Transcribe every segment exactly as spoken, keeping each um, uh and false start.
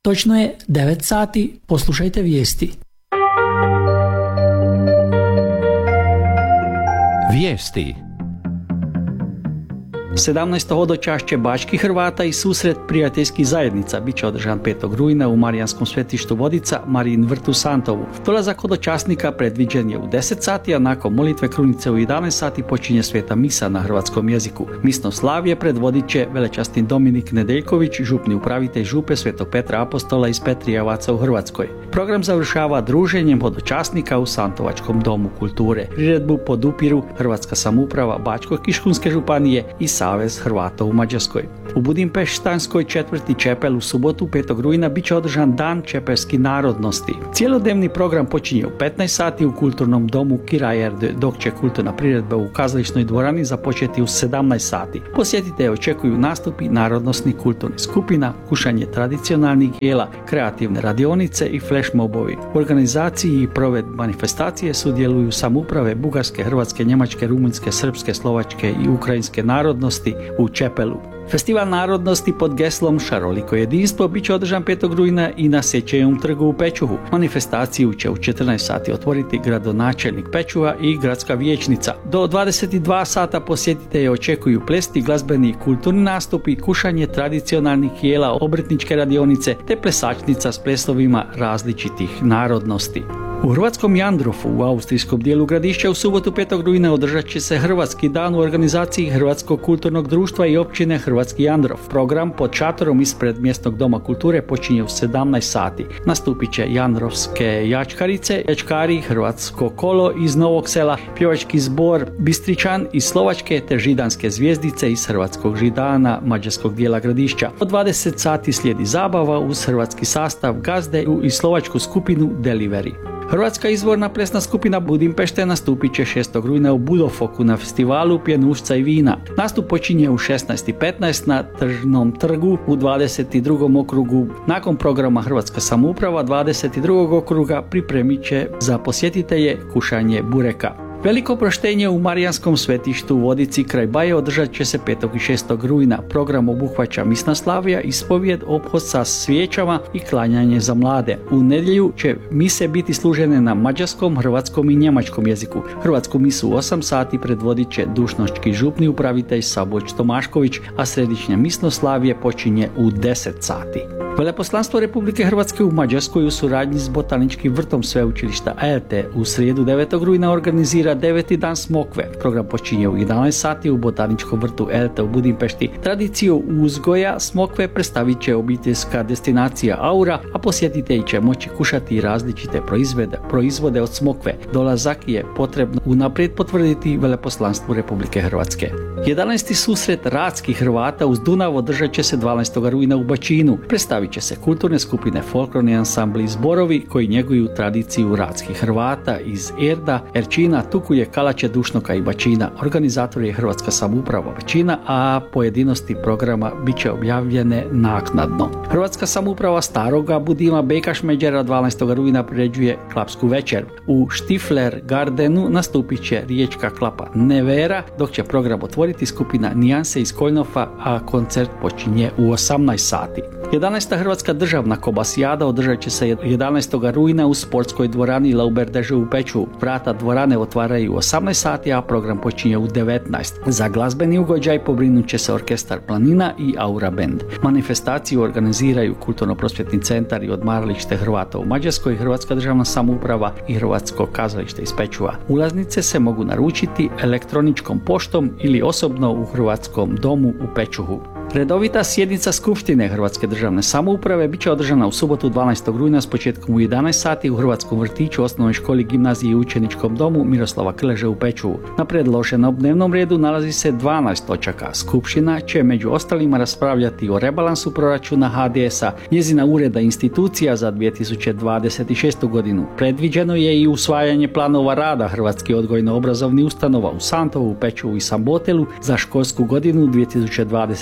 Točno je devet sati, poslušajte vijesti. Vijesti. sedamnaesto hodočašće bačkih Hrvata i susret prijateljskih zajednica bit će održan petog rujna u Marijanskom svetištu Vodica, Marijin vrt u Santovu. Dolazak hodočasnika predviđen je u deset sati, a nakon molitve krunice u jedanaest sati počinje sveta misa na hrvatskom jeziku. Misno slavje predvodit će velečasni Dominik Nedeljković, župni upravitelj župe Svetog Petra Apostola iz Petrijevaca u Hrvatskoj. Program završava druženjem hodočasnika u Santovačkom domu kulture. Priredbu podupiru Hrvatska samouprava Bačko-Kiškunske županije i Savez Hrvata u Mađarskoj. U Budimpeštanskoj četvrti Čepel u subotu petog rujna bit će održan Dan čepelskih narodnosti. Cijelodnevni program počinje u petnaest sati u kulturnom domu Kirajerde, dok će kulturna priredba u kazališnoj dvorani započeti u sedamnaest sati. Posjetitelje očekuju nastupi narodnosnih kulturnih skupina, kušanje tradicionalnih jela, kreativne radionice i flashmobovi. U organizaciji i provedbi manifestacije sudjeluju samouprave Bugarske, Hrvatske, Njemačke, Rumunjske, Srpske, Slovačke i Ukrajinske narodnosti u Čepelu. Festival narodnosti pod geslom Šaroliko jedinstvo bit će održan petog rujna i na Sečejevom trgu u Pečuhu. Manifestaciju će u četrnaest sati otvoriti gradonačelnik Pečuha i gradska vijećnica. Do dvadeset dva sata posjetitelje očekuju plesni, glazbeni i kulturni nastupi, kušanje tradicionalnih jela, obrtničke radionice te plesačnica s plesovima različitih narodnosti. U Hrvatskom Jandrofu u austrijskom dijelu Gradišća u subotu petog rujna održat će se Hrvatski dan u organizaciji Hrvatskog kulturnog društva i općine Hrvatski Jandrov. Program pod šatorom ispred mjesnog doma kulture počinje u sedamnaest sati. Nastupit će Jandrovske jačkarice, jačkari, Hrvatsko kolo iz Novog Sela, pjevački zbor Bistričan iz Slovačke te židanske zvijezdice iz Hrvatskog Židana mađarskog dijela Gradišća. Od dvadeset sati slijedi zabava uz hrvatski sastav Gazde i slovačku skupinu Delivery. Hrvatska izvorna plesna skupina Budimpešte nastupit će šestog rujna u Budofoku na festivalu Pjenušca i vina. Nastup počinje u šesnaest i petnaest na Tržnom trgu u dvadeset drugom okrugu. Nakon programa Hrvatska samouprava dvadeset drugog okruga pripremit će za posjetitelje kušanje bureka. Veliko proštenje u Marijanskom svetištu u Vodici kraj Baje održat će se petog i šestog rujna. Program obuhvaća misna slavija, ispovijed, ophod sa svijećama i klanjanje za mlade. U nedjelju će mise biti služene na mađarskom, hrvatskom i njemačkom jeziku. Hrvatsku misu u osam sati predvodit će dušnoški župni upravitelj Saboć Tomašković, a središnje misno slavije počinje u deset sati. Veleposlanstvo Republike Hrvatske u Mađarskoj u suradnji s Botaničkim vrtom sveučilišta E L T E u srijedu devetog rujna organizira deveti dan smokve. Program počinje u jedanaest sati u Botaničkom vrtu E L T E u Budimpešti. Tradiciju uzgoja smokve predstavit će obiteljska destinacija Aura, a posjetitelji će moći kušati različite proizvode, proizvode od smokve. Dolazak je potrebno unaprijed potvrditi Veleposlanstvu Republike Hrvatske. jedanaesti susret radskih Hrvata uz Dunav održat će se dvanaestog rujna u Bačinu. Predstavit će se kulturne skupine, folklorni ansambli i zborovi koji njeguju tradiciju radskih Hrvata iz Erda, Erčina, Tukuje, Kalače, Dušnoka i Bačina. Organizator je Hrvatska samouprava Bačina, a pojedinosti programa bit će objavljene naknadno. Hrvatska samouprava Staroga Budima Beka Šmeđera dvanaestog rujna priređuje klapsku večer. U Štifler Gardenu nastupit će riječka klapa Nevera, dok će program otvoriti skupina Nijanse iz Koljnofa, a koncert počinje u osamnaest sati. jedanaesta Hrvatska državna kobasijada održat će se jedanaestog rujna u sportskoj dvorani Lauberdeže u Peču. Vrata dvorane otvaraju u osamnaest sati, a program počinje u devetnaest. Za glazbeni ugođaj pobrinut će se orkestar Planina i Aura Band. Manifestaciju organiziraju Kulturno-prosvjetni centar i odmaralište Hrvata u Mađarskoj, Hrvatska državna samouprava i Hrvatsko kazalište iz Pečuha. Ulaznice se mogu naručiti elektroničkom poštom ili osobno u Hrvatskom domu u Pečuhu. Redovita sjednica Skupštine Hrvatske državne samouprave bit će održana u subotu dvanaestog rujna s početkom u jedanaest sati u Hrvatskom vrtiću, osnovnoj školi, gimnaziji i učeničkom domu Miroslava Krleže u Pečuhu. Na predloženom dnevnom redu nalazi se dvanaest točaka. Skupština će među ostalima raspravljati o rebalansu proračuna H D S-a, njezina ureda institucija za dvije tisuće dvadeset šestu godinu. Predviđeno je i usvajanje planova rada Hrvatskih odgojno-obrazovnih ustanova u Santovu, Pečuhu i Sambotelu za školsku godinu dvije tisuće dvadeset šeste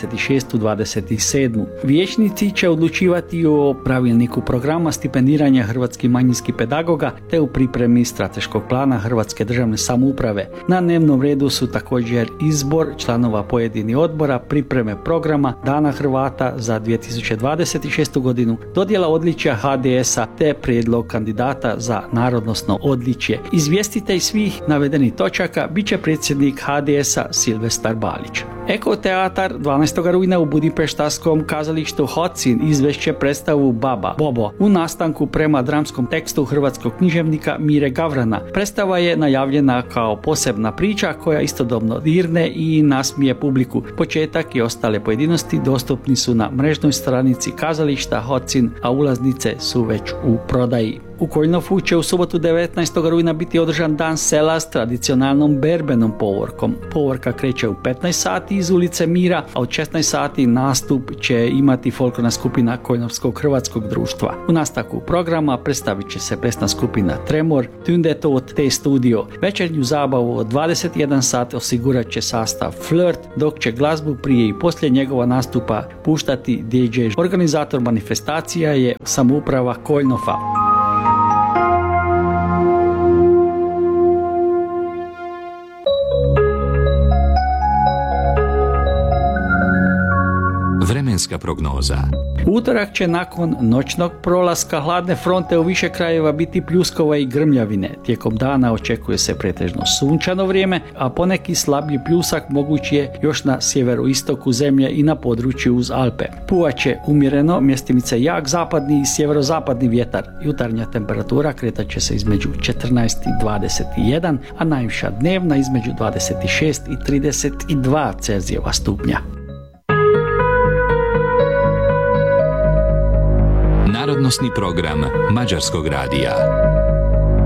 dvjesto dvadeset sedam. Vijećnici će odlučivati o pravilniku programa stipendiranja hrvatskih manjinskih pedagoga te u pripremi strateškog plana Hrvatske državne samouprave. Na dnevnom redu su također izbor članova pojedinih odbora, pripreme programa Dana Hrvata za dvije tisuće dvadeset šestu godinu, dodjela odličja H D S-a te prijedlog kandidata za narodnosno odličje. Izvjestitelj svih navedenih točaka bit će predsjednik H D S-a Silvestar Balić. Eko teatar dvanaestog rujna u budimpeštarskom kazalištu Hocin izvešće predstavu Baba Bobo u nastanku prema dramskom tekstu hrvatskog književnika Mire Gavrana. Predstava je najavljena kao posebna priča koja istodobno dirne i nasmije publiku. Početak i ostale pojedinosti dostupni su na mrežnoj stranici kazališta Hocin, a ulaznice su već u prodaji. U Koljnofu će u subotu devetnaestog rujna biti održan dan sela s tradicionalnom berbenom povorkom. Povorka kreće u petnaest sati iz ulice Mira, a od šesnaest sati nastup će imati folklorna skupina Koljnovskog hrvatskog društva. U nastavku programa predstavit će se plesna skupina Tremor, Tundetot te Studio. Večernju zabavu od dvadeset jedan sat osigurat će sastav Flirt, dok će glazbu prije i poslije njegova nastupa puštati D J. Organizator manifestacija je samouprava Koljnofa. Vremenska prognoza. Utorak će nakon noćnog prolaska hladne fronte u više krajeva biti pljuskova i grmljavine. Tijekom dana očekuje se pretežno sunčano vrijeme, a poneki slabiji pljusak moguć je još na sjeveroistoku zemlje i na području uz Alpe. Puvaće umjereno, mjestimice jak zapadni i sjeverozapadni vjetar. Jutarnja temperatura kretat će se između četrnaest i dvadeset jedan, a najviša dnevna između dvadeset šest i trideset dva Celzijeva stupnja. Narodnosni program Mađarskog radija.